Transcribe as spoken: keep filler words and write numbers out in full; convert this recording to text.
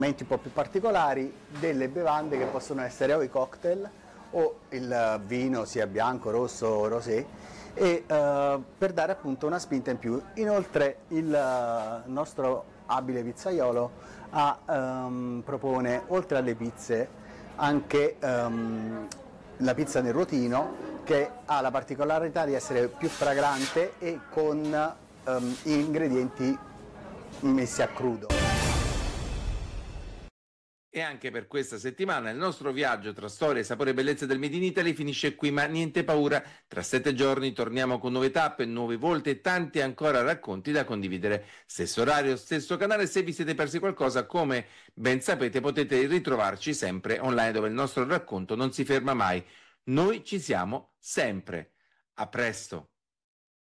momenti un po' più particolari, delle bevande che possono essere o i cocktail o il vino sia bianco, rosso o rosé, e uh, per dare appunto una spinta in più. Inoltre il uh, nostro abile pizzaiolo ha, um, propone oltre alle pizze anche um, la pizza nel ruotino, che ha la particolarità di essere più fragrante e con um, ingredienti messi a crudo. E anche per questa settimana il nostro viaggio tra storie, sapore e bellezze del Made in Italy finisce qui, ma niente paura, tra sette giorni torniamo con nuove tappe, nuove volte e tanti ancora racconti da condividere. Stesso orario, stesso canale, se vi siete persi qualcosa, come ben sapete, potete ritrovarci sempre online, dove il nostro racconto non si ferma mai. Noi ci siamo sempre. A presto!